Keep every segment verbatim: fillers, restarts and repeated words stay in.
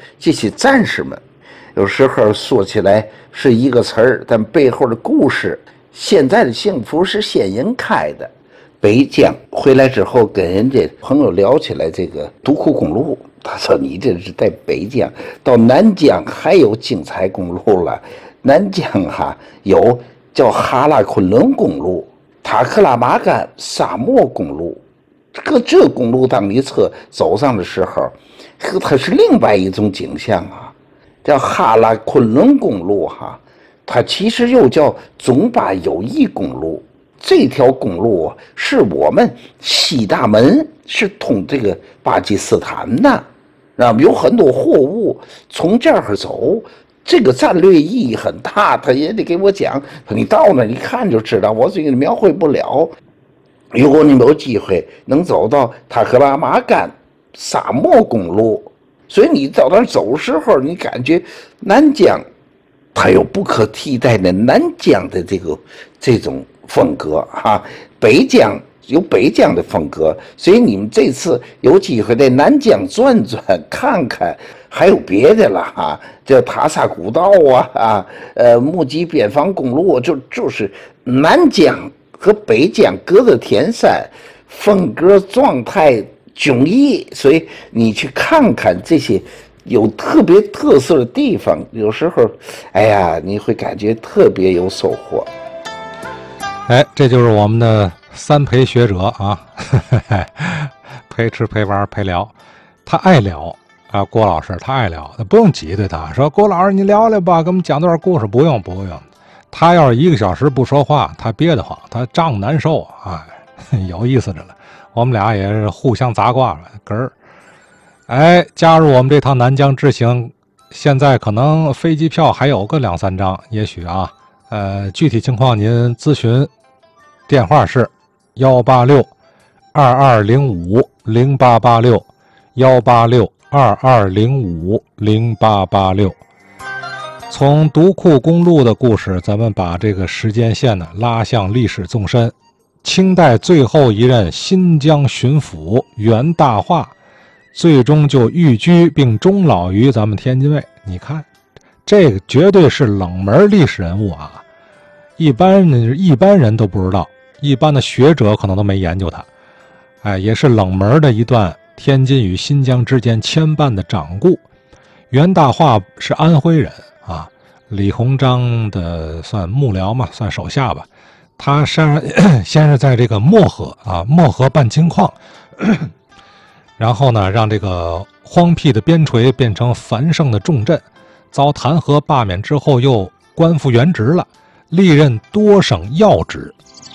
这些战士们，有时候说起来是一个词儿，但背后的故事，现在的幸福是先人开的。北疆回来之后，跟人家朋友聊起来这个独库公路，他说你这是在北疆，到南疆还有精彩公路了。南疆哈、啊、有叫哈拉昆仑公路、塔克拉玛干沙漠公路。这个这公路当你车走上的时候，它是另外一种景象啊，叫哈拉昆仑公路哈、啊，它其实又叫中巴友谊公路。这条公路是我们西大门是通这个巴基斯坦的，啊，有很多货物从这儿走，这个战略意义很大。他也得给我讲，你到那一看就知道，我这个描绘不了。如果你有机会能走到塔克拉玛干沙漠公路，所以你到那儿走的时候，你感觉南疆它有不可替代的南疆的这个这种风格哈，北疆有北疆的风格，所以你们这次有机会在南疆转转看看，还有别的了哈，这塔萨古道啊啊，呃，木吉边防公路，就就是南疆和北疆隔着天山，风格状态迥异，所以你去看看这些有特别特色的地方，有时候，哎呀，你会感觉特别有收获。 哎，这就是我们的三陪学者啊，陪吃陪玩陪聊，他爱聊啊，郭老师他爱聊，不用挤兑他，说郭老师你聊聊吧，给我们讲段故事，不用不用。他要是一个小时不说话，他憋得慌，他胀难受，哎，有意思着了。我们俩也是互相砸挂了，哏儿。哎，加入我们这趟南疆之行，现在可能飞机票还有个两三张，也许啊，呃，具体情况您咨询。电话是幺八六二二零五零八八六幺八六二二零五零八八六。从独库公路的故事，咱们把这个时间线呢拉向历史纵深。清代最后一任新疆巡抚袁大化，最终就寓居并终老于咱们天津卫。你看，这个绝对是冷门历史人物啊，一般一般人都不知道。一般的学者可能都没研究他，哎，也是冷门的一段天津与新疆之间牵绊的掌故。袁大化是安徽人啊，李鸿章的算幕僚嘛，算手下吧。他先先是在这个漠河啊，漠河办金矿，然后呢，让这个荒僻的边陲变成繁盛的重镇，遭弹劾罢免之后，又官复原职了，历任多省要职。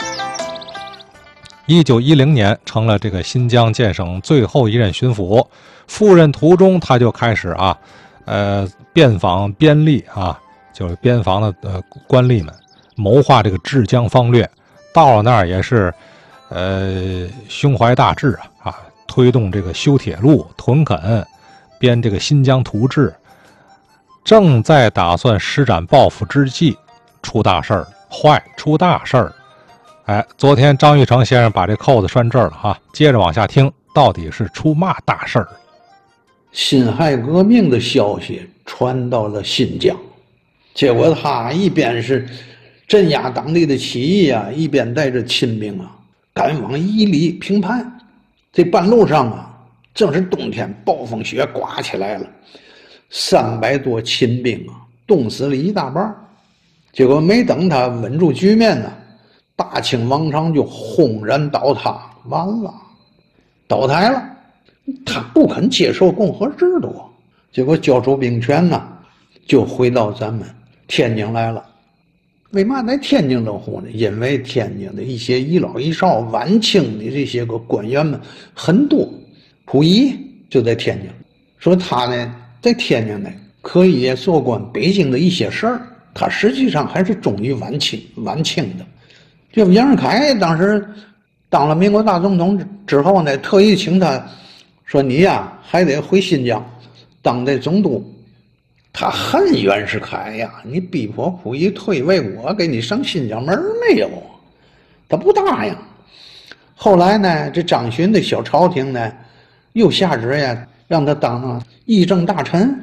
一九一零年成了这个新疆建省最后一任巡抚，赴任途中他就开始啊，呃，遍访边吏啊，就是边防的呃官吏们，谋划这个治疆方略。到了那儿也是，呃，胸怀大志啊，啊，推动这个修铁路、屯垦，编这个新疆图志。正在打算施展抱负之际，出大事儿，坏，出大事儿。哎，昨天张玉成先生把这扣子拴这儿了哈，接着往下听，到底是出嘛大事儿？ 辛亥革命的消息传到了新疆，结果他一边是镇压当地的起义啊，一边带着亲兵啊赶往伊犁平叛。这半路上啊，正是冬天，暴风雪刮起来了，三百多亲兵啊冻死了一大半。结果没等他稳住局面呢，大清王朝就轰然倒塌，完了，倒台了。他不肯接受共和制度，结果交出兵权呢，就回到咱们天津来了。为嘛在天津落户呢？因为天津的一些一老一少晚清的这些个官员们很多，溥仪就在天津，说他呢在天津呢可以做官北京的一些事儿，他实际上还是忠于晚清晚清的。就杨世凯当时当了民国大总统之后呢，特意请他说你呀还得回新疆当这总督。他恨袁世凯呀，你逼迫溥仪退位，我给你上新疆门没有？他不答应。后来呢，这张巡的小朝廷呢又下旨呀，让他当议政大臣。